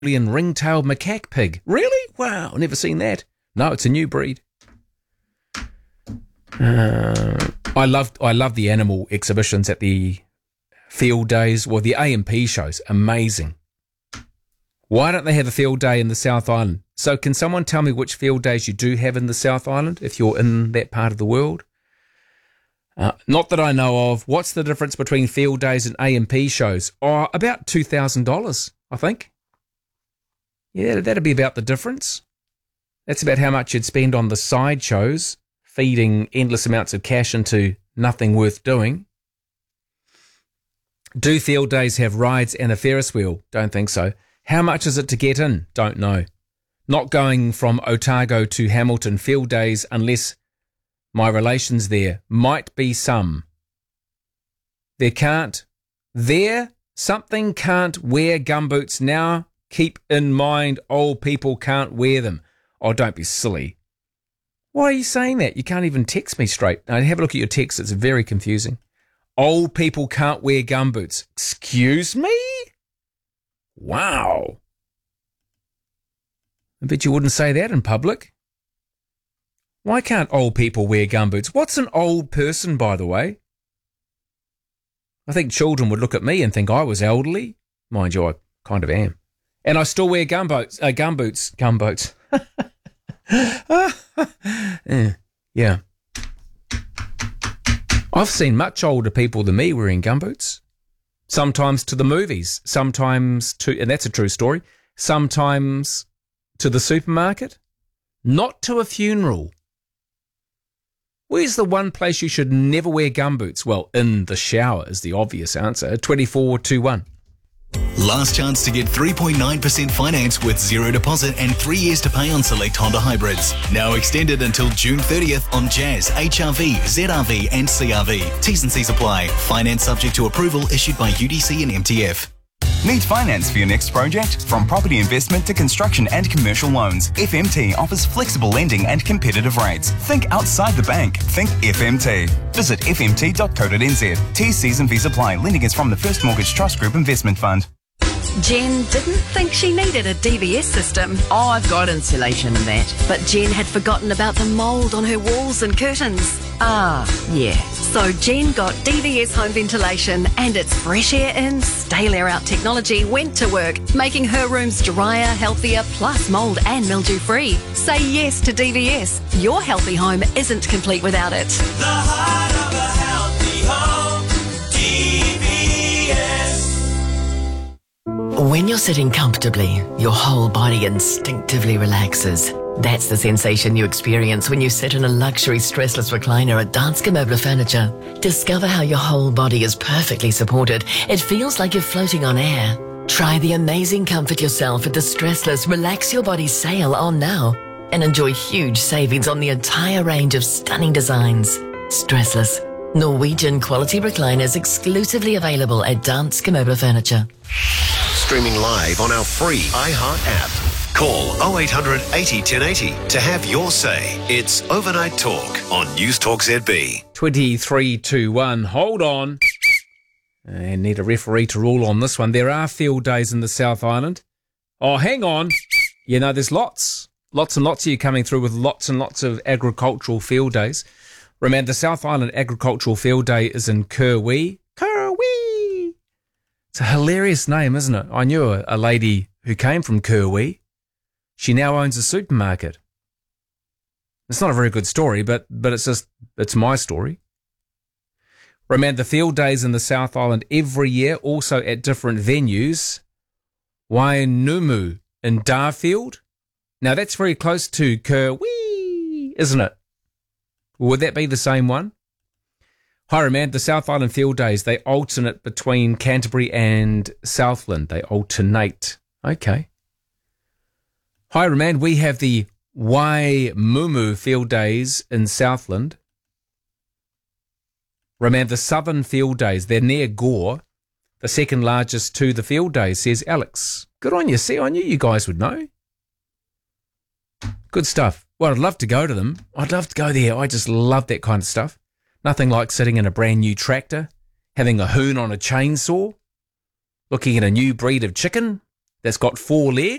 Mongolian ring-tailed macaque pig. Really? Wow, never seen that. No, it's a new breed. I love the animal exhibitions at the field days, or the A&P shows. Amazing. Why don't they have a field day in the South Island? So can someone tell me which field days you do have in the South Island if you're in that part of the world? Not that I know of. What's the difference between field days and A&P shows? Oh, about $2,000, I think. Yeah, that'd be about the difference. That's about how much you'd spend on the side shows, feeding endless amounts of cash into nothing worth doing. Do field days have rides and a Ferris wheel? Don't think so. How much is it to get in? Don't know. Not going from Otago to Hamilton field days unless my relations there. Might be some. Something can't wear gumboots now. Keep in mind, old people can't wear them. Oh, don't be silly. Why are you saying that? You can't even text me straight. Now, have a look at your text. It's very confusing. Old people can't wear gumboots. Excuse me? Wow. I bet you wouldn't say that in public. Why can't old people wear gumboots? What's an old person, by the way? I think children would look at me and think I was elderly. Mind you, I kind of am. And I still wear gumboots. Yeah. I've seen much older people than me wearing gumboots. Sometimes to the movies, sometimes to, and that's a true story, sometimes to the supermarket, not to a funeral. Where's the one place you should never wear gumboots? Well, in the shower is the obvious answer. 2421. Last chance to get 3.9% finance with zero deposit and 3 years to pay on select Honda hybrids. Now extended until June 30th on Jazz, HRV, ZRV and CRV. T's and C's apply. Finance subject to approval issued by UDC and MTF. Need finance for your next project? From property investment to construction and commercial loans, FMT offers flexible lending and competitive rates. Think outside the bank. Think FMT. Visit fmt.co.nz. T's, C's and V's apply. Lending is from the First Mortgage Trust Group Investment Fund. Jen didn't think she needed a DVS system. Oh, I've got insulation and that. But Jen had forgotten about the mould on her walls and curtains. Ah, yeah. So Jen got DVS home ventilation, and its fresh air in, stale air out technology went to work, making her rooms drier, healthier, plus mould and mildew free. Say yes to DVS. Your healthy home isn't complete without it. The heart of a healthy home, DVS. When you're sitting comfortably, your whole body instinctively relaxes. That's the sensation you experience when you sit in a luxury stressless recliner at Danske Møbler Furniture. Discover how your whole body is perfectly supported. It feels like you're floating on air. Try the amazing comfort yourself at the stressless Relax Your Body sale on now and enjoy huge savings on the entire range of stunning designs. Stressless. Norwegian quality recliners exclusively available at Danske Møbler Furniture. Streaming live on our free iHeart app. Call 0800 80 1080 to have your say. It's Overnight Talk on News Talk ZB. 2321. Hold on. And need a referee to rule on this one. There are field days in the South Island. Oh, hang on. You know, there's lots and lots of you coming through with lots and lots of agricultural field days. Remember, the South Island Agricultural Field Day is in Kerwee. Kerwee! It's a hilarious name, isn't it? I knew a lady who came from Kerwee. She now owns a supermarket. It's not a very good story, but it's my story. Remember, the field days in the South Island every year, also at different venues. Wainumu in Darfield. Now, that's very close to Kerwee, isn't it? Would that be the same one? Hi, Remand. The South Island Field Days, they alternate between Canterbury and Southland. They alternate. Okay. Hi, Remand. We have the Waimumu Field Days in Southland. Remand, the Southern Field Days, they're near Gore, the second largest to the field days, says Alex. Good on you. See, I knew you guys would know. Good stuff. Well, I'd love to go to them. I'd love to go there. I just love that kind of stuff. Nothing like sitting in a brand new tractor, having a hoon on a chainsaw, looking at a new breed of chicken, that's got 4 legs?